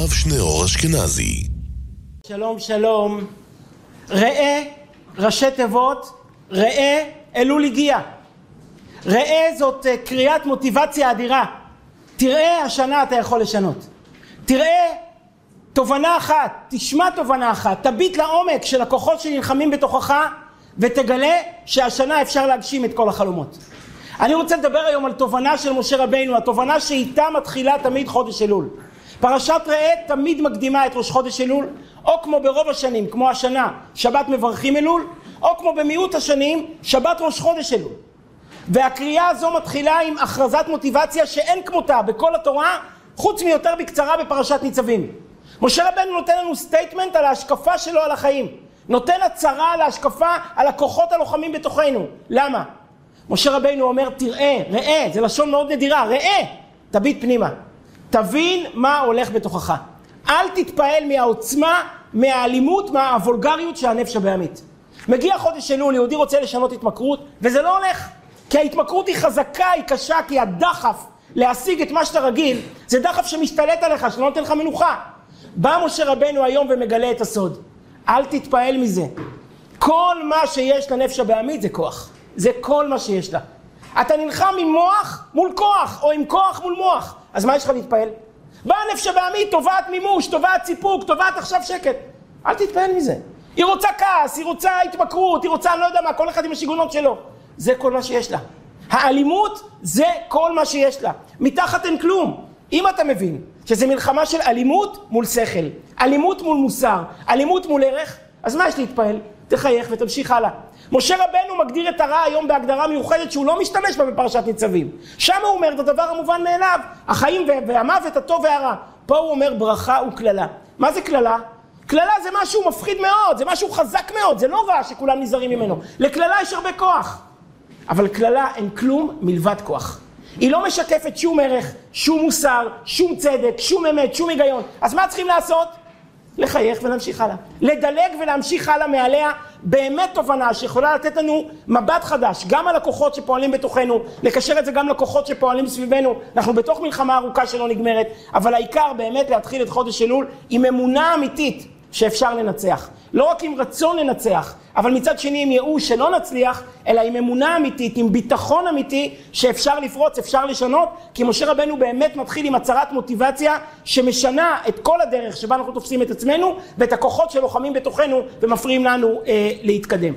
הרב שניאור אשכנזי. שלום שלום. ראה, ראשי תיבות, ראה אלול הגיע. ראה זאת קריאת מוטיבציה אדירה. תראה השנה אתה יכול לשנות. תראה תובנה אחת, תשמע תובנה אחת, תביט לעומק של הכוחות שנלחמים בתוכך ותגלה שהשנה אפשר להגשים את כל החלומות. אני רוצה לדבר היום על תובנה של משה רבינו, התובנה שאיתה מתחילה תמיד חודש אלול. פרשת ראה תמיד מקדימה את ראש חודש אלול, או כמו ברוב השנים, כמו השנה, שבת מברכים אלול, או כמו במיעוט השנים, שבת ראש חודש אלול. והקריאה הזו מתחילה עם הכרזת מוטיבציה שאין כמותה בכל התורה, חוץ מיותר בקצרה בפרשת ניצבים. משה רבינו נותן לנו סטייטמנט על ההשקפה שלו על החיים. נותן הצהרה על ההשקפה על הכוחות הלוחמים בתוכנו. למה? משה רבינו אומר תראה, ראה, זה לשון מאוד נדירה, ראה, תביט פנימה. תבין מה הולך בתוכך. אל תתפעל מהעוצמה, מהאלימות, מהוולגריות שהנפש הבהמית. מגיע חודש אלול, יהודי רוצה לשנות התמכרות, וזה לא הולך. כי ההתמכרות היא חזקה, היא קשה, כי הדחף להשיג את מה שאתה רגיל, זה דחף שמשתלט עליך, שלא נותן לך מנוחה. בא משה רבינו היום ומגלה את הסוד. אל תתפעל מזה. כל מה שיש לנפש הבהמית זה כוח. זה כל מה שיש לה. אתה נלחם עם מוח מול כוח, או עם כוח מול מוח. אז מה יש לך להתפעל? באה הנפש הבהמית, תובעת מימוש, תובעת סיפוק, תובעת עכשיו שקט. אל תתפעל מזה. היא רוצה כעס, היא רוצה התמכרות, היא רוצה, אני לא יודע מה, כל אחד עם השיגונות שלו. זה כל מה שיש לה. האלימות זה כל מה שיש לה. מתחת אין כלום. אם אתה מבין שזה מלחמה של אלימות מול שכל, אלימות מול מוסר, אלימות מול ערך, אז מה יש להתפעל? תחייך ותמשיך הלאה. משה רבנו מגדיר את הרע היום בהגדרה מיוחדת שהוא לא משתמש בה בפרשת ניצבים. שם הוא אומר את הדבר המובן מאליו, החיים והמוות, הטוב והרע. פה הוא אומר ברכה וכללה. מה זה כללה? כללה זה משהו מפחיד מאוד, זה משהו חזק מאוד, זה לא רע שכולם נזהרים ממנו. לכללה יש הרבה כוח. אבל כללה אין כלום מלבד כוח. היא לא משקפת שום ערך, שום מוסר, שום צדק, שום אמת, שום היגיון. אז מה צריכים לעשות? לחייך ולהמשיך הלאה. לדלג ולהמשיך הלאה מעליה באמת תובנה שיכולה לתת לנו מבט חדש, גם על הכוחות שפועלים בתוכנו, לקשר את זה גם לכוחות שפועלים סביבנו. אנחנו בתוך מלחמה ארוכה שלא נגמרת, אבל העיקר באמת להתחיל את חודש אלול עם אמונה אמיתית שאפשר לנצח. לא רק עם רצון לנצח, אבל מצד שני עם ייאוש שלא נצליח, אלא עם אמונה אמיתית, עם ביטחון אמיתי שאפשר לפרוץ, אפשר לשנות, כי משה רבנו באמת מתחיל עם הצהרת מוטיבציה שמשנה את כל הדרך שבה אנחנו תופסים את עצמנו ואת הכוחות שלוחמים בתוכנו ומפריעים לנו להתקדם.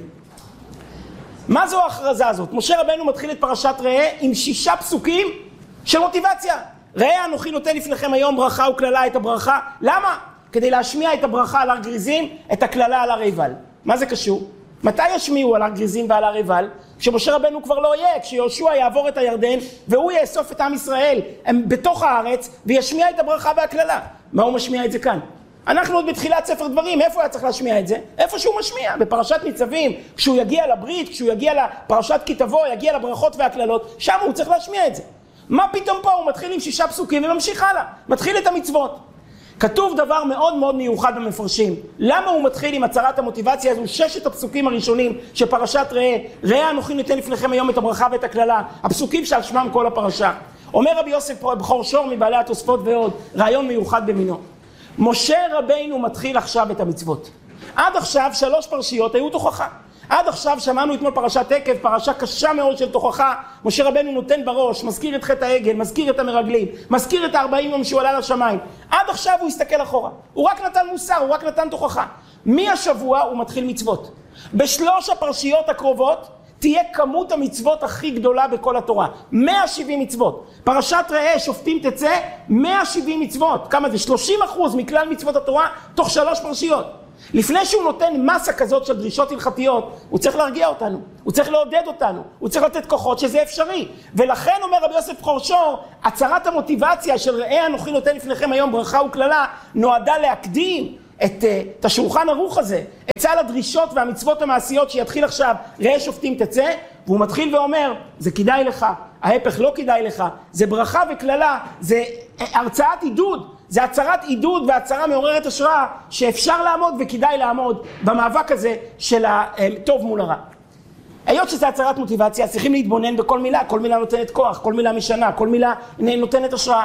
מה זו ההכרזה הזאת? משה רבנו מתחיל את פרשת ראה עם 6 פסוקים של מוטיבציה. ראה אנוכי נותן לפניכם היום ברכה וכללה, את הברכה. למה? כדי להשמיע את הברכה על הר גריזים, את הכללה על הר עיבל. מה זה קשור? מתי ישמיעו על הר גריזים ועל הר עיבל? כשמשה רבנו כבר לא יהיה, כשיהושע יעבור את הירדן והוא יאסוף את עם ישראל בתוך הארץ וישמיע את הברכה והכללה. מה הוא משמיע את זה כאן? אנחנו עוד בתחילת ספר דברים, איפה היה צריך להשמיע את זה? איפה שהוא משמיע, בפרשת ניצבים, כשהוא יגיע לברית, כשהוא יגיע לפרשת כי תבוא, יגיע לברכות והכללות, שם הוא צריך להשמיע את זה. מה פתאום פה? הוא מתחיל עם 6 פסוקים וממשיך הלאה, מתחיל את המצוות. כתוב דבר מאוד מאוד מיוחד במפרשים. למה הוא מתחיל עם הצהרת המוטיבציה הזו? 6 הפסוקים הראשונים של פרשת ראה. ראה אנוכי נותן לפניכם היום את הברכה ואת הכללה. הפסוקים שעל שמם כל הפרשה. אומר רבי יוסף בכור שור מבעלי התוספות ועוד, רעיון מיוחד במינו. משה רבינו מתחיל עכשיו את המצוות. עד עכשיו 3 פרשיות היו תוכחה. עד עכשיו שמענו אתמול פרשת עקב, פרשה קשה מאוד של תוכחה. משה רבנו נותן בראש, מזכיר את חטא העגל, מזכיר את המרגלים, מזכיר את 40 יום שהוא עלה לשמיים. עד עכשיו הוא הסתכל אחורה. הוא רק נתן מוסר, הוא רק נתן תוכחה. מהשבוע הוא מתחיל מצוות. ב3 הפרשיות הקרובות תהיה כמות המצוות הכי גדולה בכל התורה. 170 מצוות. פרשת ראה, שופטים תצא, 170 מצוות. כמה זה? 30% מכלל מצוות התורה תוך 3 פרשיות. לפני שהוא נותן מסה כזאת של דרישות הלכתיות, הוא צריך להרגיע אותנו, הוא צריך לעודד אותנו, הוא צריך לתת כוחות שזה אפשרי. ולכן אומר רבי יוסף בכור שור, הצהרת המוטיבציה של ראה אנוכי נותן לפניכם היום ברכה וכללה, נועדה להקדים את השולחן ערוך הזה, את סל הדרישות והמצוות המעשיות שיתחיל עכשיו, ראה שופטים תצא, והוא מתחיל ואומר, זה כדאי לך, ההפך לא כדאי לך, זה ברכה וכללה, זה הרצאת עידוד, זה הצהרת עידוד והצהרה מעוררת השראה שאפשר לעמוד וכדאי לעמוד במאבק הזה של הטוב מול הרע. היות שזה הצהרת מוטיבציה, צריכים להתבונן בכל מילה, כל מילה נותנת כוח, כל מילה משנה, כל מילה נותנת השראה.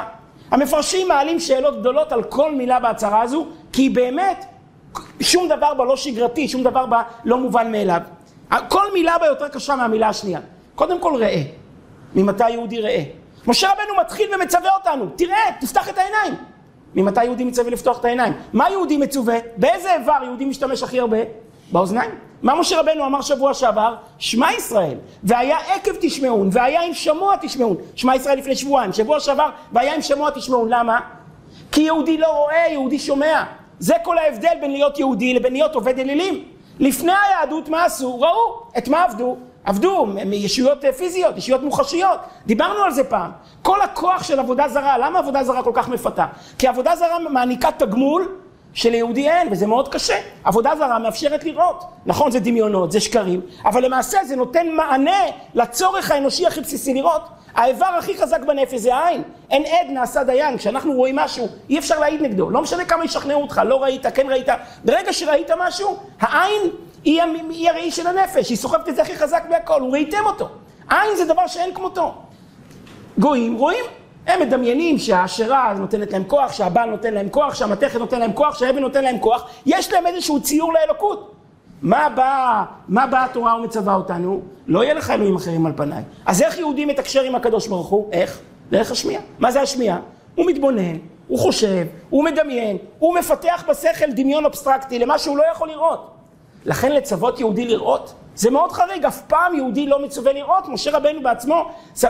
המפרשים מעלים שאלות גדולות על כל מילה בהצהרה הזו, כי באמת שום דבר בה לא שגרתי, שום דבר בה לא מובן מאליו. כל מילה בה יותר קשה מהמילה השנייה. קודם כל ראה. ממתי יהודי ראה? משה רבנו מתחיל ומצווה אותנו, תראה, תפתח את העיניים. ממתי יהודי מצווה לפתוח את העיניים? מה יהודי מצווה? באיזה איבר יהודי משתמש הכי הרבה? באוזניים. מה משה רבנו אמר שבוע שעבר? שמע ישראל, והיה עקב תשמעון, והיה עם שמוע תשמעון. שמע ישראל לפני שבועיים, שבוע שעבר, והיה עם שמוע תשמעון. למה? כי יהודי לא רואה, יהודי שומע. זה כל ההבדל בין להיות יהודי לבין להיות עובד אלילים. לפני היהדות מה עשו? ראו. את מה עבדו? עבדו ישויות פיזיות, ישויות מוחשיות. דיברנו על זה פעם. כל הכוח של עבודה זרה, למה עבודה זרה כל כך מפתה? כי עבודה זרה מעניקה תגמול שליהודי אין, וזה מאוד קשה. עבודה זרה מאפשרת לראות. נכון, זה דמיונות, זה שקרים, אבל למעשה זה נותן מענה לצורך האנושי הכי בסיסי לראות. האיבר הכי חזק בנפש זה העין. אין עד נעשה דיין. כשאנחנו רואים משהו, אי אפשר להעיד נגדו. לא משנה כמה ישכנעו אותך, לא ראית, כן ראית. ברגע שראית משהו, העין היא הראי של הנפש. היא סוחבת את זה הכי חזק בהכל. הוא ראיתם אותו. עין זה דבר שאין כמותו. גויים רואים. הם מדמיינים שהעשרה נותנת להם כוח, שהבעל נותן להם כוח, שהמתכת נותן להם כוח, שהאבן נותן להם כוח. יש להם איזשהו ציור לאלוקות. מה באה התורה ומצווה אותנו? לא יהיה לך אלוהים אחרים על פניי. אז איך יהודי מתקשר עם הקדוש ברוך הוא? איך? דרך השמיעה. מה זה השמיעה? הוא מתבונן, הוא חושב, הוא מדמיין, הוא מפתח בשכל דמיון אבסטרקטי למה שהוא לא יכול לראות. לכן לצוות יהודי לראות, זה מאוד חריג, אף פעם יהודי לא מצווה לראות. משה רבנו בעצמו,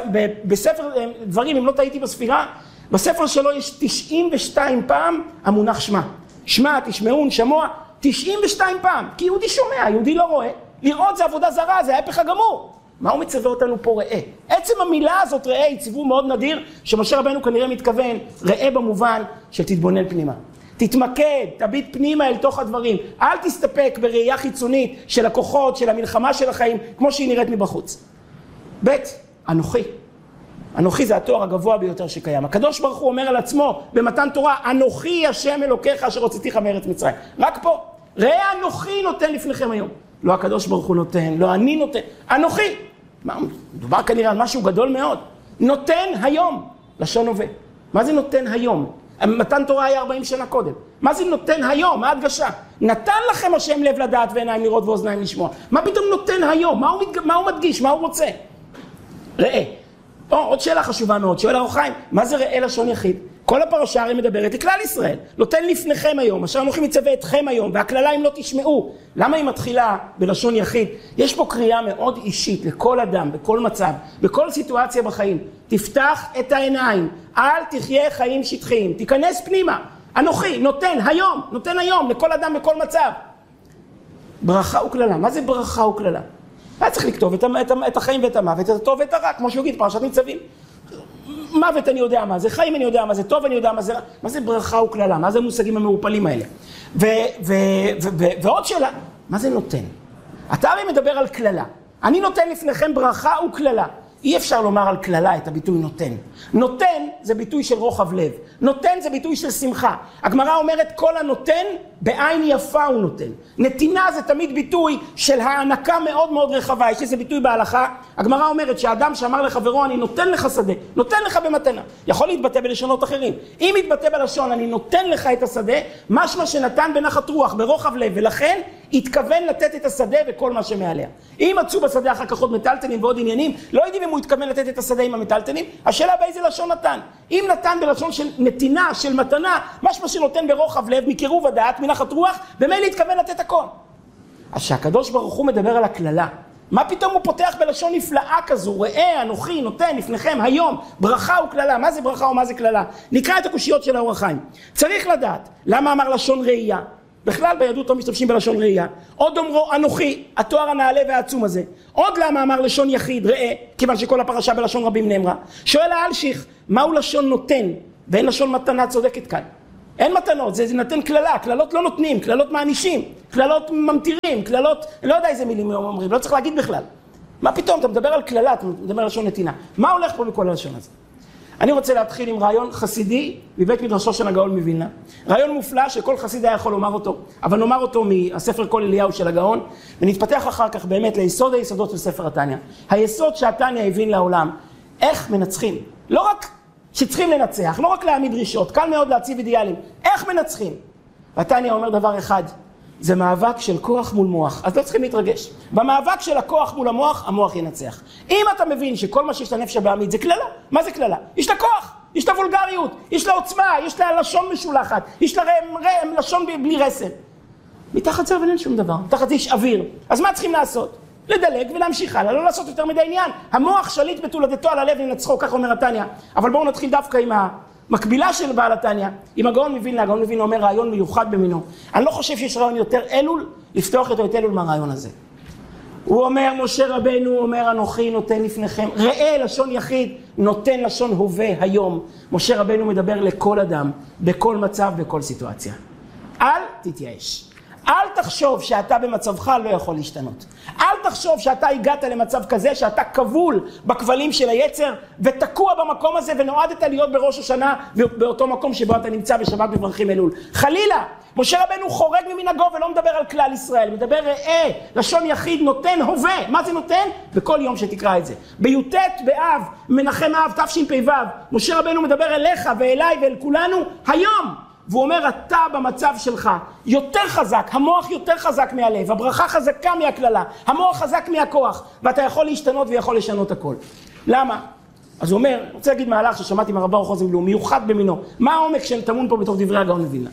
בספר דברים, אם לא טעיתי בספירה, בספר שלו יש 92 פעם המונח שמע. שמע, תשמעון, שמוע, 92 פעם, כי יהודי שומע, יהודי לא רואה. לראות זה עבודה זרה, זה ההפך הגמור. מה הוא מצווה אותנו פה ראה? עצם המילה הזאת ראה היא ציווי מאוד נדיר, שמשה רבנו כנראה מתכוון, ראה במובן של תתבונן פנימה. תתמקד, תביט פנימה אל תוך הדברים. אל תסתפק בראייה חיצונית של הכוחות, של המלחמה של החיים, כמו שהיא נראית מבחוץ. ב' אנוכי. אנוכי זה התואר הגבוה ביותר שקיים. הקדוש ברוך הוא אומר על עצמו במתן תורה, אנוכי השם אלוקיך אשר הוצאתיך מארץ מצרים. רק פה, ראה אנוכי נותן לפניכם היום. לא הקדוש ברוך הוא נותן, לא אני נותן, אנוכי. מדובר כנראה על משהו גדול מאוד. נותן היום, לשון הווה. מה זה נותן היום? מתן תורה היה 40 שנה קודם. מה זה נותן היום? מה ההדגשה? נתן לכם השם לב לדעת ועיניים לראות ואוזניים לשמוע. מה פתאום נותן היום? מה הוא מדגיש? מה הוא רוצה? ראה. עוד שאלה חשובה מאוד. שואל הרב חיים, מה זה ראה לשון יחיד? כל הפרשה הרי מדברת לכלל ישראל. נותן לפניכם היום, אשר אנוכי מצווה אתכם היום, והכללה אם לא תשמעו. למה היא מתחילה בלשון יחיד? יש פה קריאה מאוד אישית לכל אדם, בכל מצב, בכל סיטואציה בחיים. תפתח את העיניים, אל תחיה חיים שטחיים, תיכנס פנימה. אנוכי נותן היום לכל אדם בכל מצב. ברכה וכללה. מה זה ברכה וכללה? היה צריך לכתוב את החיים ואת המוות, את הטוב ואת הרע, כמו שהוא יגיד, פרשת ניצבים. מוות אני יודע מה זה, חיים אני יודע מה זה, טוב אני יודע מה זה, מה זה ברכה וכללה, מה זה המושגים המעורפלים האלה. ועוד שאלה, מה זה נותן? אתה הרי מדבר על כללה. אני נותן לפניכם ברכה וכללה. אי אפשר לומר על כללה את הביטוי נותן. נותן זה ביטוי של רוחב לב. נותן זה ביטוי של שמחה. הגמרא אומרת כל הנותן בעין יפה הוא נותן. נתינה זה תמיד ביטוי של הענקה מאוד מאוד רחבה. יש איזה ביטוי בהלכה. הגמרא אומרת שהאדם שאמר לחברו אני נותן לך שדה, נותן לך במתנה. יכול להתבטא בלשונות אחרים. אם יתבטא בלשון אני נותן לך את השדה, משמע שנתן בנחת רוח, ברוחב לב, ולכן התכוון לתת את השדה וכל מה שמעליה. אם מצאו בשדה אחר כך עוד מטלטלים ועוד עניינים, לא יודעים אם הוא התכוון לתת את השדה עם המטלטלים, השאלה באיזה לשון נתן. אם נתן בלשון של נתינה, של מתנה, משמע שנותן ברוחב לב, מקירוב הדעת, מנחת רוח, במילא התכוון לתת הכל. אז שהקדוש ברוך הוא מדבר על הכללה, מה פתאום הוא פותח בלשון נפלאה כזו? ראה, אנוכי, נותן לפניכם היום, ברכה וכללה. מה זה ברכה ומה זה כללה? נקרא את הקושיות של האור החיים. צריך לדעת, למה אמר לשון ראייה? בכלל ביהדות לא משתמשים בלשון ראייה. עוד אומרו אנוכי, התואר הנעלה והעצום הזה. עוד למה אמר לשון יחיד, ראה, כיוון שכל הפרשה בלשון רבים נאמרה. שואל האלשיך, מהו לשון נותן? ואין לשון מתנה צודקת כאן. אין מתנות, זה נתן כללה, כללות לא נותנים, כללות מענישים, כללות ממטירים, כללות, לא יודע איזה מילים אומרים, לא צריך להגיד בכלל. מה פתאום, אתה מדבר על כללה, אתה מדבר על לשון נתינה. מה הולך פה בכל הלשון הזה? אני רוצה להתחיל עם רעיון חסידי מבית מדרשו של הגאון מווילנה. רעיון מופלא שכל חסיד היה יכול לומר אותו, אבל נאמר אותו מהספר כל אליהו של הגאון, ונתפתח אחר כך באמת ליסוד היסודות של ספר התניא. היסוד שהתניא הבין לעולם, איך מנצחים. לא רק שצריכים לנצח, לא רק להעמיד דרישות, קל מאוד להציב אידיאלים. איך מנצחים? התניא אומר דבר אחד, זה מאבק של כוח מול מוח, אז לא צריכים להתרגש. במאבק של הכוח מול המוח, המוח ינצח. אם אתה מבין שכל מה שיש לנפש הבעמית זה כללה, מה זה כללה? יש לה כוח, יש לה וולגריות, יש לה עוצמה, יש לה לשון משולחת, יש לה לשון בלי רסן. מתחת זה אבל אין שום דבר, מתחת זה יש אוויר. אז מה צריכים לעשות? לדלג ולהמשיך הלאה, לא לעשות יותר מדי עניין. המוח שליט בתולדתו על הלב לנצחו, כך אומר התניא. אבל בואו נתחיל דווקא עם המקבילה של בעל התניא, עם הגאון מווילנה. הגאון מווילנה אומר רעיון מיוחד במינו. אני לא חושב שיש רעיון יותר אלול, לפתוח אותו את אלול מהרעיון הזה. הוא אומר, משה רבנו אומר, אנוכי נותן לפניכם, ראה לשון יחיד, נותן לשון הווה היום. משה רבנו מדבר לכל אדם, בכל מצב, בכל סיטואציה. אל תתייאש. אל תחשוב שאתה במצבך לא יכול להשתנות. אל תחשוב שאתה הגעת למצב כזה שאתה כבול בכבלים של היצר ותקוע במקום הזה ונועדת להיות בראש השנה באותו מקום שבו אתה נמצא בשבת מברכים אלול. חלילה, משה רבנו חורג ממנהגו ולא מדבר על כלל ישראל, מדבר ראה, לשון יחיד נותן הווה. מה זה נותן? בכל יום שתקרא את זה. בי"ט באב, מנחם אב, תשפ"ו, משה רבנו מדבר אליך ואליי ואל כולנו היום. והוא אומר, אתה במצב שלך יותר חזק, המוח יותר חזק מהלב, הברכה חזקה מהכללה, המוח חזק מהכוח, ואתה יכול להשתנות ויכול לשנות הכל. למה? אז הוא אומר, אני רוצה להגיד מהלך ששמעתי מהרב ברוך רוזנבלום, מיוחד במינו. מה העומק שטמון פה בתוך דברי הגאון מווילנה?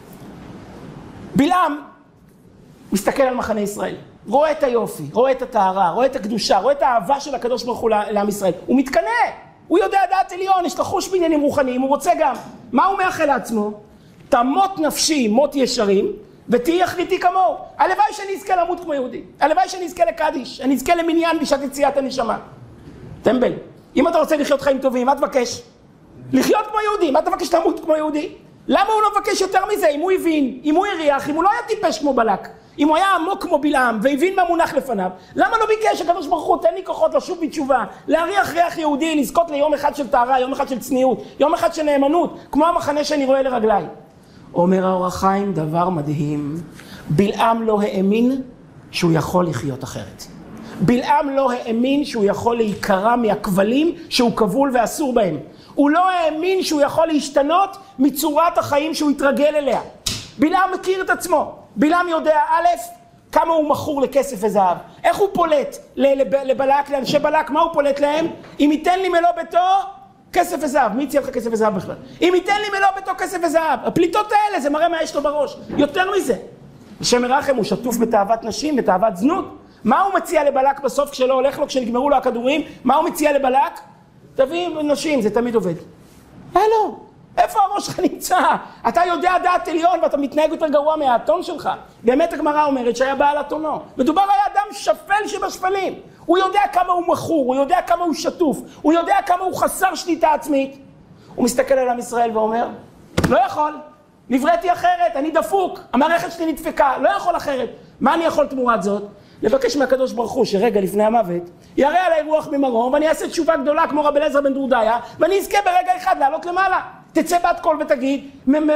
בלעם מסתכל על מחנה ישראל, רואה את היופי, רואה את הטהרה, רואה את הקדושה, רואה את האהבה של הקדוש ברוך הוא לעם ישראל. הוא מתקנא, הוא יודע דעת עליון, יש לו חוש בעניינים רוחניים, הוא רוצה גם. מה הוא מאחל לעצמו? תמות נפשי מות ישרים, ותהי אחריתי כמוהו. הלוואי שאני אזכה למות כמו יהודי. הלוואי שאני אזכה לקדיש. אני אזכה למניין בשעת יציאת הנשמה. טמבל, אם אתה רוצה לחיות חיים טובים, מה תבקש? לחיות כמו יהודי. מה תבקש למות כמו יהודי? למה הוא לא מבקש יותר מזה? אם הוא הבין, אם הוא הריח, אם הוא לא היה טיפש כמו בלק, אם הוא היה עמוק כמו בלעם והבין מה מונח לפניו, למה לא ביקש הקדוש ברוך הוא תן לי כוחות לשוב בתשובה, להריח ריח יהודי, לזכות ליום אחד של טהרה, יום אחד של צניעות, יום אחד של נאמנות, כמו המחנה שאני רואה לרגליי. אומר האור החיים דבר מדהים, בלעם לא האמין שהוא יכול לחיות אחרת. בלעם לא האמין שהוא יכול להיקרע מהכבלים שהוא כבול ואסור בהם. הוא לא האמין שהוא יכול להשתנות מצורת החיים שהוא התרגל אליה. בלעם מכיר את עצמו. בלעם יודע א', כמה הוא מכור לכסף וזהב. איך הוא פולט לבלק, לאנשי בלק, מה הוא פולט להם? אם ייתן לי מלוא ביתו, כסף וזהב. מי הציע לך כסף וזהב בכלל? אם ייתן לי מלוא ביתו כסף וזהב. הפליטות האלה, זה מראה מה יש לו בראש. יותר מזה. השם ירחם, הוא שטוף בתאוות נשים, בתאוות זנות. מה הוא מציע לבלק בסוף כשלא הולך לו, כשנגמרו לו הכדורים? מה הוא מציע לבלק? תביא נשים, זה תמיד עובד. לא. איפה הראש שלך נמצא? אתה יודע דעת עליון ואתה מתנהג יותר גרוע מהאתון שלך. באמת הגמרא אומרת שהיה בעל אתונו. מדובר היה אדם שפל שבשפלים. הוא יודע כמה הוא מכור, הוא יודע כמה הוא שטוף, הוא יודע כמה הוא חסר שליטה עצמית. הוא מסתכל על עם ישראל ואומר, לא יכול, נבראתי אחרת, אני דפוק, המערכת שלי נדפקה, לא יכול אחרת. מה אני יכול תמורת זאת? לבקש מהקדוש ברוך הוא שרגע לפני המוות יראה עליי רוח ממרום ואני אעשה תשובה גדולה כמו רבי אליעזר בן דורדיה ואני אזכה ברגע אחד לעלות למעלה. תצא בת קול ותגיד,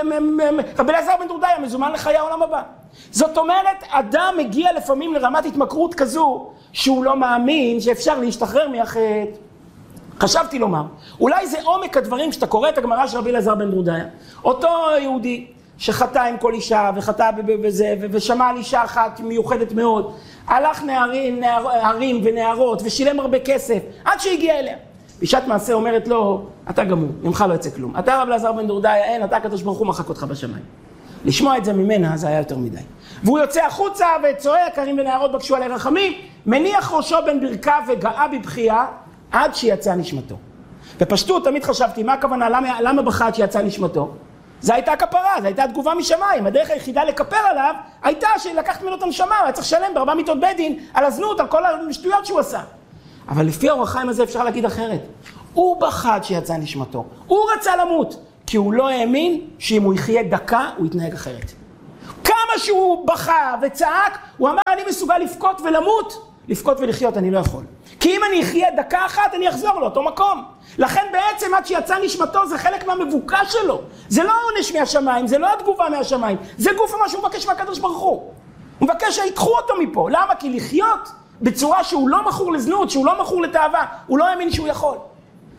רבי אליעזר בן דורדיה מזומן לחיי העולם הבא. זאת אומרת, אדם מגיע לפעמים לרמת התמכרות כזו שהוא לא מאמין שאפשר להשתחרר מהחטא. חשבתי לומר, אולי זה עומק הדברים כשאתה קורא את הגמרא של רבי אליעזר בן דורדיה. אותו יהודי שחטא עם כל אישה וחטא בזה ושמע על אישה אחת מיוחדת מאוד, הלך נערים ונערות ושילם הרבה כסף עד שהגיע אליה. בשעת מעשה אומרת לו, אתה גמור, ממך לא יצא כלום. אתה רבי אליעזר בן דורדיה, אין, אתה הקדוש ברוך הוא מחק אותך בשמיים. לשמוע את זה ממנה, זה היה יותר מדי. והוא יוצא החוצה וצועק, ערים ונערות בקשו עלי רחמים, מניח ראשו בין ברכיו וגאה בבכייה עד שיצא נשמתו. בפשטות תמיד חשבתי, מה הכוונה, למה בכה עד שיצא נשמתו? זה הייתה כפרה, זה הייתה תגובה משמיים. הדרך היחידה לקפר עליו הייתה שלקחת ממנו את הנשמה, הוא היה צריך לשלם ב4 מיתות בית דין על הזנות, על כל השטויות שהוא עשה. אבל לפי האור החיים הזה אפשר להגיד אחרת. הוא בכה עד שיצא נשמתו. הוא רצה למות, כי הוא לא האמין שאם הוא יחיה דקה, הוא יתנהג אחרת. כמה שהוא בכה וצעק, הוא אמר, אני מסוגל לבכות ולמות. לבכות ולחיות אני לא יכול. כי אם אני אחיה דקה אחת, אני אחזור לאותו מקום. לכן בעצם עד שיצא נשמתו זה חלק מהמבוקש שלו. זה לא עונש מהשמיים, זה לא התגובה מהשמיים. זה גוף מה שהוא מבקש מהקדוש ברוך הוא. הוא מבקש שיקחו אותו מפה. למה? כי לחיות בצורה שהוא לא מכור לזנות, שהוא לא מכור לתאווה, הוא לא האמין שהוא יכול.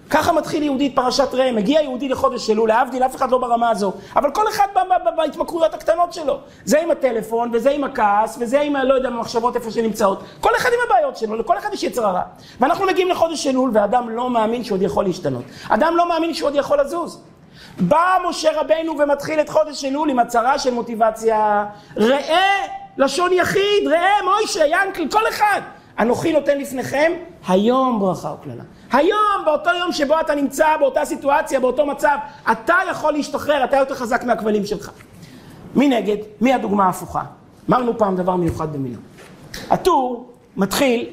ככה מתחיל יהודי את פרשת ראה, מגיע יהודי לחודש אלול, להבדיל, אף אחד לא ברמה הזו, אבל כל אחד בהתמכרויות הקטנות שלו. זה עם הטלפון, וזה עם הכעס, וזה עם, לא יודע, המחשבות איפה שנמצאות. כל אחד עם הבעיות שלו, לכל אחד יש יצר הרע. ואנחנו מגיעים לחודש אלול, ואדם לא מאמין שעוד יכול להשתנות. אדם לא מאמין שעוד יכול לזוז. בא משה רבנו ומתחיל את חודש אלול עם הצהרה של מוטיבציה. ראה, לשון יחיד, ראה, מוישה, ינקל, כל אחד. אנוכי נותן לפניכם היום ברכה וקללה. היום, באותו יום שבו אתה נמצא, באותה סיטואציה, באותו מצב, אתה יכול להשתחרר, אתה יותר חזק מהכבלים שלך. מנגד, מי הדוגמה ההפוכה? אמרנו פעם דבר מיוחד במינו. הטור מתחיל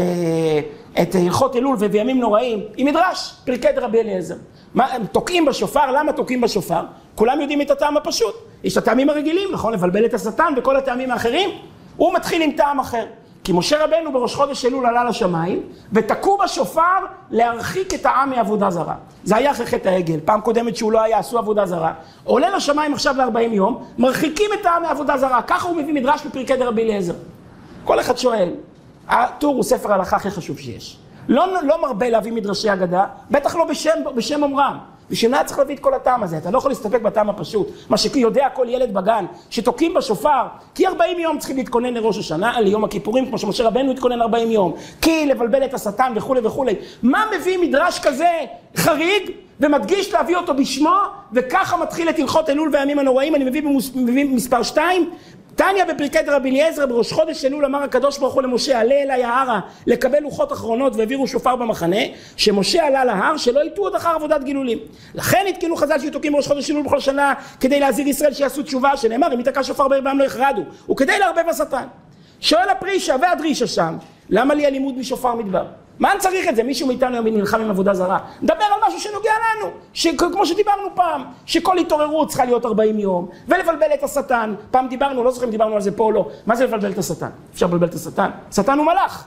את הלכות אלול ובימים נוראים עם מדרש, פרקי דרבי אליעזר. תוקעים בשופר, למה תוקעים בשופר? כולם יודעים את הטעם הפשוט. יש את הטעמים הרגילים, נכון? לבלבל את השטן וכל הטעמים האחרים. הוא מתחיל עם טעם אחר. כי משה רבנו בראש חודש אלול עלה לשמיים, ותקעו בשופר להרחיק את העם מעבודה זרה. זה היה אחרי חטא העגל. פעם קודמת שהוא לא היה, עשו עבודה זרה. עולה לשמיים עכשיו ל-40 יום, מרחיקים את העם מעבודה זרה. ככה הוא מביא מדרש בפרקי דרבי אליעזר. כל אחד שואל, הטור הוא ספר ההלכה הכי חשוב שיש. לא מרבה להביא מדרשי אגדה, בטח לא בשם אומרם. ושנה צריך להביא את כל הטעם הזה, אתה לא יכול להסתפק בטעם הפשוט. מה שיודע כל ילד בגן, שתוקעים בשופר, כי 40 יום צריכים להתכונן לראש השנה, ליום הכיפורים, כמו שמשה רבנו התכונן 40 יום, כי לבלבל את השטן וכו' וכו'. מה מביא מדרש כזה חריג, ומדגיש להביא אותו בשמו, וככה מתחיל את הלכות אלול והימים הנוראים. אני מביא מספר 2, תניא בפרקי דרבי אליעזר, בראש חודש אלול אמר הקדוש ברוך הוא למשה, עלה אליי ההרה לקבל לוחות אחרונות, והעבירו שופר במחנה, שמשה עלה להר שלא יטעו עוד אחר עבודת גילולים. לכן התקינו חז"ל שתוקעים בראש חודש אלול בכל שנה, כדי להזהיר ישראל שיעשו תשובה, שנאמר אם ייתקע שופר בעם לא יחרדו, וכדי להרבב השטן. שואל הפרישה והדרישה שם, למה לי הלימוד משופר מדבר? מה אני צריך את זה? מישהו מאיתנו היום נלחם עם עבודה זרה. נדבר על משהו שנוגע לנו, כמו שדיברנו פעם, שכל התעוררות צריכה להיות 40 יום, ולבלבל את השטן. פעם דיברנו, לא זוכרים, דיברנו על זה פה או לא. מה זה לבלבל את השטן? אפשר לבלבל את השטן? שטן הוא מלאך.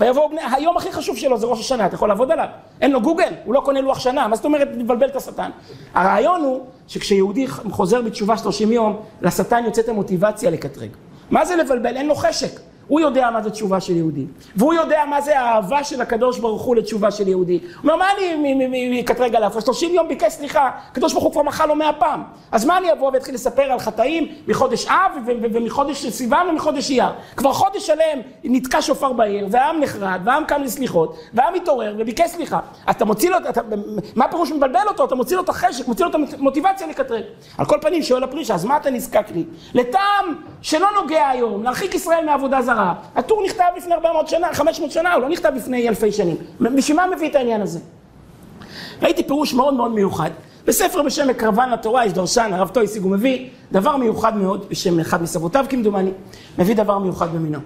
היום הכי חשוב שלו זה ראש השנה, אתה יכול לעבוד עליו. אין לו גוגל, הוא לא קונה לוח שנה. מה זאת אומרת לבלבל את השטן? הרעיון הוא שכשיהודי חוזר בתשובה 30 יום, לשטן יוצאת המוטיבציה לקטרג. מה זה לבלבל? אין לו חשק. הוא יודע מה זה תשובה של יהודי, והוא יודע מה זה האהבה של הקדוש ברוך הוא לתשובה של יהודי. הוא אומר, מה אני אקטרג עליו? 30 יום ביקש סליחה, הקדוש ברוך הוא כבר מחל לו 100 פעם. אז מה אני אבוא ואתחיל לספר על חטאים מחודש אב ומחודש סיוון ומחודש אייר? כבר חודש שלם נתקע שופר בעיר, והעם נחרד, והעם קם לסליחות, והעם מתעורר וביקש סליחה. אז אתה מוציא לו, מה פירוש מבלבל אותו? אתה מוציא לו את החשק, מוציא לו את המוטיבציה לקטרג. על כל פנים שואל הפרישה, אז מה אתה נזקק לי? לטעם שלא נוגע היום, להרחיק ישראל מעבודה זרה. הטור נכתב לפני 400 שנה, 500 שנה, הוא לא נכתב לפני אלפי שנים. בשביל מה מביא את העניין הזה? ראיתי פירוש מאוד מאוד מיוחד. בספר בשם מקרבן לתורה, יש דרשן, הרב טויסיג, הוא מביא דבר מיוחד מאוד, בשם אחד מסבותיו כמדומני, מביא דבר מיוחד במינו.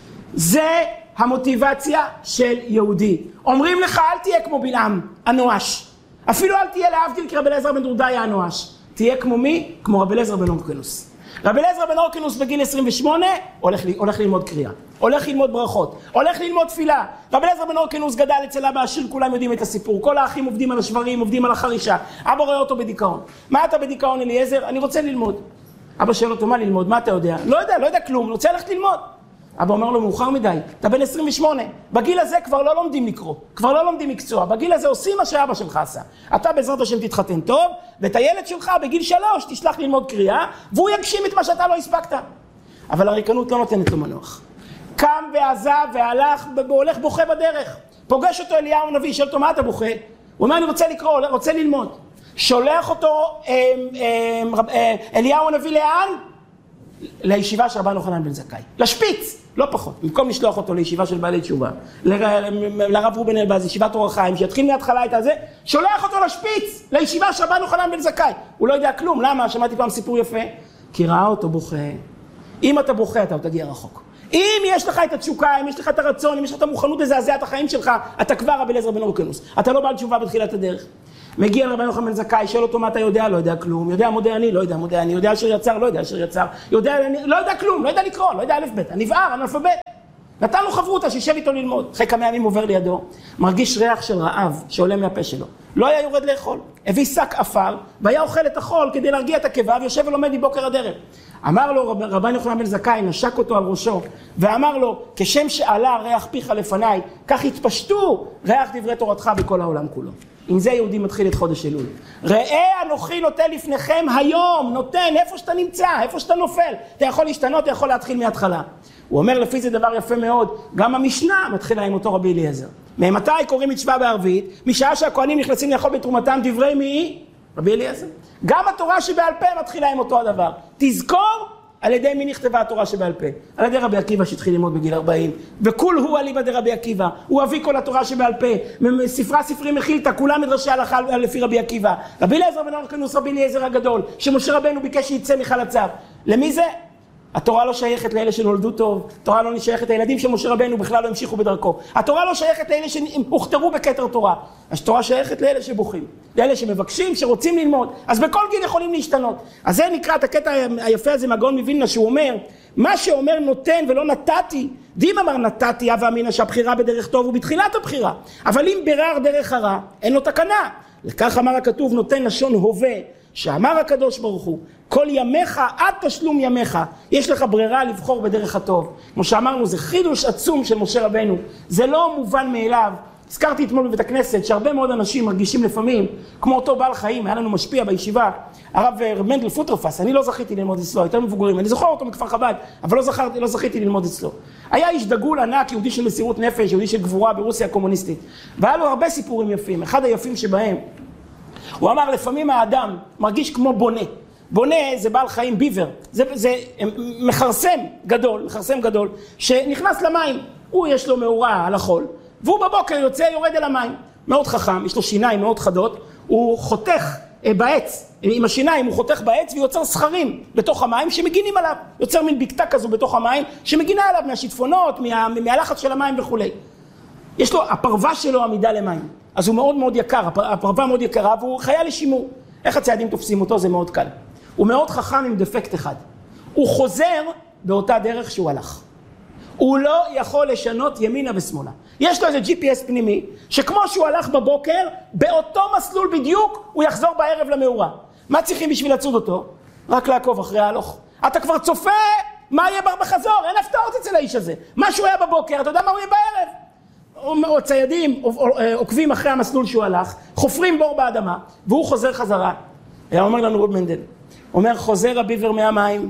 זה המוטיבציה של יהודי. אומרים לך, אל תהיה כמו בלעם, הנואש. אפילו אל תהיה להבדיל כרבי אליעזר בן דורדיה הנואש. תהיה כמו מי? כמו רבי אליעזר בן אורקנוס. רבי אליעזר בן אורקנוס בגיל 28 הולך ללמוד קריאה, הולך ללמוד ברכות, הולך ללמוד תפילה. רבי אליעזר בן אורקנוס גדל אצל אבא עשיר, כולם יודעים את הסיפור. כל האחים עובדים על השברים, עובדים על החרישה. אבא רואה אותו בדיכאון. מה אתה בדיכאון אליעזר? אני רוצה ללמוד. אבא שואל אותו, מה ללמוד? מה אתה יודע? לא יודע כלום, אני רוצה ללכת ללמוד. אבא אומר לו, מאוחר מדי, אתה בן 28, בגיל הזה כבר לא לומדים לקרוא, כבר לא לומדים מקצוע, בגיל הזה עושים מה שאבא שלך עשה. אתה בעזרת השם תתחתן טוב, ואת הילד שלך בגיל 3 תשלח ללמוד קריאה, והוא יגשים את מה שאתה לא הספקת. אבל הריקנות לא נותנת לו מנוח. קם ועזב והלך, והולך בוכה בדרך. פוגש אותו אליהו הנביא, שואל אותו, מה אתה בוכה? הוא אומר, אני רוצה לקרוא, רוצה ללמוד. שולח אותו אליהו הנביא לאן? לישיבה של רבן יוחנן בן זכאי, לשפיץ, לא פחות, במקום לשלוח אותו לישיבה של בעלי תשובה, לרב רובן אלבז, ישיבת אור החיים, שיתחיל מההתחלה את הזה, שולח אותו לשפיץ, לישיבה של רבן יוחנן בן זכאי. הוא לא יודע כלום, למה? שמעתי פעם סיפור יפה, כי ראה אותו בוכה. אם אתה בוכה, אתה תגיע רחוק. אם יש לך את התשוקה, אם יש לך את הרצון, אם יש לך את המוכנות לזעזע את החיים שלך, אתה כבר רבי אליעזר בן אורקנוס, אתה לא בעל תשובה בתחילת הדרך. מגיע לרבן יוחנן בן זכאי, שואל אותו מה אתה יודע, לא יודע כלום, יודע מודיעני, לא יודע מודיעני, יודע אשר יצר, לא יודע אשר יצר, לא יודע כלום, לא יודע לקרוא, לא יודע א' ב', הנבער, אנאלפבית. נתן לו חברותא שישב איתו ללמוד. אחרי כמה ימים עובר לידו, מרגיש ריח של רעב שעולה מהפה שלו. לא היה יורד לאכול, הביא שק עפר, והיה אוכל את החול כדי להרגיע את הקיבה, ויושב ולומד מבוקר עד ערב. אמר לו רבן יוחנן בן זכאי, נשק אותו על ראשו, ואמר לו, כשם שעלה ריח פיך לפניי, כך התפשטו ריח דברי תורתך בכל העולם כולו. עם זה יהודי מתחיל את חודש אלול. ראה אנוכי נותן לפניכם היום, נותן איפה שאתה נמצא, איפה שאתה נופל. אתה יכול להשתנות, אתה יכול להתחיל מההתחלה. הוא אומר לפי זה דבר יפה מאוד, גם המשנה מתחילה עם אותו רבי אליעזר. ממתי קוראים מצווה בערבית? משעה שהכהנים נכנסים לאכול בתרומתם דברי מי? רבי אליעזר. גם התורה שבעל פה מתחילה עם אותו הדבר. תזכור על ידי מי נכתבה התורה שבעל פה. על ידי רבי עקיבא שהתחיל ללמוד בגיל 40. וכול הוא אליבא דרבי עקיבא. הוא אבי כל התורה שבעל פה. ספרה ספרי מחילתא, כולם מדרשי הלכה לפי רבי עקיבא. רבי אליעזר בן הורקנוס, רבי אליעזר הגדול, שמשה רבנו ביקש שיצא מחלציו. למי זה? התורה לא שייכת לאלה שנולדו טוב, התורה לא שייכת לילדים של משה רבנו, בכלל לא המשיכו בדרכו. התורה לא שייכת לאלה שהוכתרו בכתר תורה. התורה שייכת לאלה שבוכים, לאלה שמבקשים, שרוצים ללמוד. אז בכל גיל יכולים להשתנות. אז זה נקרא את הקטע היפה הזה מהגאון מווילנה, שהוא אומר, מה שאומר נותן ולא נתתי, דים אמר נתתי, הווה אמינא שהבחירה בדרך טוב ובתחילת הבחירה. אבל אם בירר דרך הרע, אין לו תקנה. לכך אמר הכתוב נותן לשון הווה, שאמר הקדוש ברוך הוא, כל ימיך עד תשלום ימיך, יש לך ברירה לבחור בדרך הטוב. כמו שאמרנו, זה חידוש עצום של משה רבנו, זה לא מובן מאליו. הזכרתי אתמול בבית הכנסת שהרבה מאוד אנשים מרגישים לפעמים, כמו אותו בעל חיים, היה לנו משפיע בישיבה, הרב מנדל פוטרפס, אני לא זכיתי ללמוד אצלו, יותר מבוגרים, אני זוכר אותו מכפר חב"ד, אבל לא זכיתי ללמוד אצלו. היה איש דגול ענק, יהודי של מסירות נפש, יהודי של גבורה ברוסיה הקומוניסטית, והיה לו הרבה סיפורים יפים. אחד היפים שבהם, הוא אמר לפעמים האדם מרגיש כמו בונה. בונה זה בעל חיים ביבר, זה מחרסם גדול, שנכנס למים, הוא יש לו מאורה על החול, והוא בבוקר יוצא יורד אל המים, מאוד חכם, יש לו שיניים מאוד חדות, הוא חותך בעץ, עם השיניים הוא חותך בעץ ויוצר סחרים בתוך המים שמגינים עליו, יוצר מין בקתה כזו בתוך המים שמגינה עליו מהשיטפונות, מהלחץ של המים וכו'. יש לו, הפרווה שלו עמידה למים, אז הוא מאוד מאוד יקר, הפרווה מאוד יקרה והוא חיה לשימור. איך הציידים תופסים אותו? זה מאוד קל. הוא מאוד חכם עם דפקט אחד. הוא חוזר באותה דרך שהוא הלך. הוא לא יכול לשנות ימינה ושמאלה. יש לו איזה GPS פנימי, שכמו שהוא הלך בבוקר, באותו מסלול בדיוק, הוא יחזור בערב למאורה. מה צריכים בשביל לצוד אותו? רק לעקוב אחרי ההלוך. אתה כבר צופה מה יהיה בחזור, אין הפתעות אצל האיש הזה. מה שהוא היה בבוקר, אתה יודע מה הוא יהיה בערב? ציידים עוקבים אחרי המסלול שהוא הלך, חופרים בור באדמה, והוא חוזר חזרה. היה אומר לנו רב מנדל, אומר חוזר הביבר מהמים,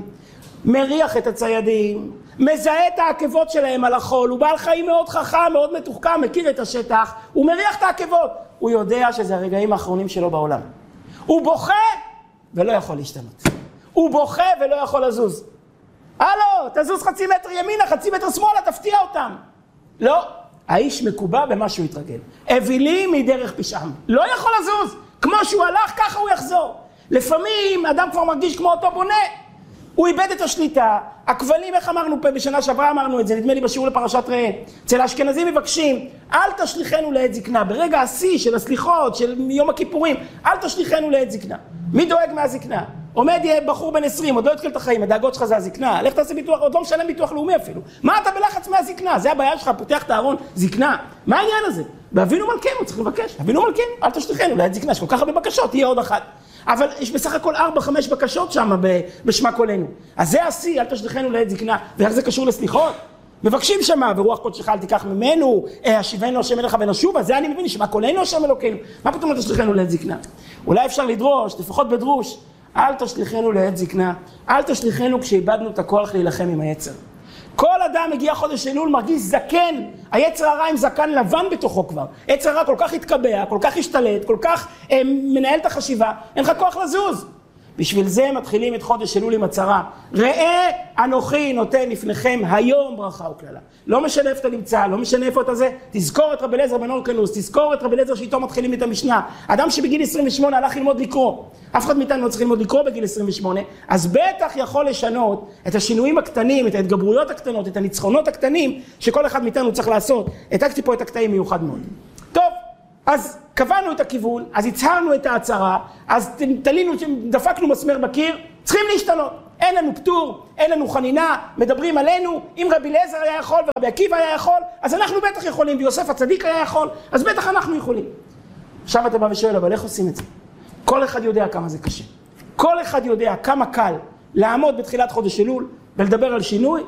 מריח את הציידים, מזהה את העקבות שלהם על החול, הוא בעל חיים מאוד חכם, מאוד מתוחכם, מכיר את השטח, הוא מריח את העקבות, הוא יודע שזה הרגעים האחרונים שלו בעולם. הוא בוכה ולא יכול להשתנות. הוא בוכה ולא יכול לזוז. הלו, תזוז חצי מטר ימינה, חצי מטר שמאלה, תפתיע אותם. לא, האיש מקובע במה שהוא התרגל. אווילים מדרך פשעם. לא יכול לזוז. כמו שהוא הלך, ככה הוא יחזור. לפעמים אדם כבר מרגיש כמו אותו בונה. הוא איבד את השליטה. הכבלים, איך אמרנו פה בשנה שעברה, אמרנו את זה, נדמה לי בשיעור לפרשת ראה. אצל האשכנזים מבקשים, אל תשליחנו לעת זקנה. ברגע השיא של הסליחות, של יום הכיפורים, אל תשליחנו לעת זקנה. מי דואג מהזקנה? עומד יהיה בחור בן 20, עוד לא התחיל את החיים, הדאגות שלך זה הזקנה, לך תעשה ביטוח, עוד לא משלם ביטוח לאומי אפילו. מה אתה בלחץ מהזקנה? זה הבעיה שלך, פותח את הארון, זקנה. מה העניין הזה? באבינו מלכנו צריך לבקש, אבינו מלכנו, אל תשליחנו לעת זקנה, יש כל כך הרבה בקשות, תהיה עוד אחת. אבל יש בסך הכל 4-5 בקשות שם בשמה קולנו. אז זה השיא, אל תשליחנו לעת זקנה, ואיך זה קשור לסליחות? מבקשים שמה, ורוח קודשך אל תיקח ממנו, השיבנו השם אליך ונשובה, זה אני מבין, שמה קולנו השם אלוקינו. מה פתאום אל תשליחנו לעת זקנה? אולי אפשר לדרוש, לפחות בדרוש, אל תשליחנו לעת זקנה, אל תשליחנו כשאיבדנו את הכוח להילחם עם היצר. כל אדם מגיע חודש אלול מרגיש זקן, היצר הרע עם זקן לבן בתוכו כבר. יצר הרע כל כך התקבע, כל כך השתלט, כל כך מנהל את החשיבה, אין לך כוח לזוז. בשביל זה מתחילים את חודש אלול עם הצהרה. ראה אנוכי נותן לפניכם היום ברכה וקללה. לא משנה איפה אתה נמצא, לא משנה איפה אתה זה, תזכור את רבי אליעזר בן הורקנוס, תזכור את רבי אליעזר שאיתו מתחילים את המשנה. אדם שבגיל 28 הלך ללמוד לקרוא, אף אחד מאיתנו לא צריך ללמוד לקרוא בגיל 28, אז בטח יכול לשנות את השינויים הקטנים, את ההתגברויות הקטנות, את הניצחונות הקטנים, שכל אחד מאיתנו צריך לעשות. העתקתי פה את הקטעים מיוחד מאוד. טוב. אז קבענו את הכיוון, אז הצהרנו את ההצהרה, אז תלינו, דפקנו מסמר בקיר, צריכים להשתנות. אין לנו פטור, אין לנו חנינה, מדברים עלינו, אם רבי אליעזר היה יכול ורבי עקיבא היה יכול, אז אנחנו בטח יכולים, ויוסף הצדיק היה יכול, אז בטח אנחנו יכולים. עכשיו אתה בא ושואל, אבל איך עושים את זה? כל אחד יודע כמה זה קשה. כל אחד יודע כמה קל לעמוד בתחילת חודש אלול ולדבר על שינוי,